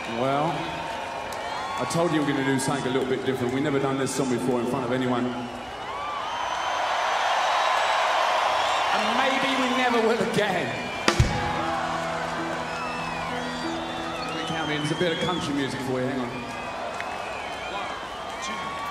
Well, I told you we were going to do something a little bit different. We've never done this song before in front of anyone. And maybe we never will again. It's a bit of country music for you, hang on.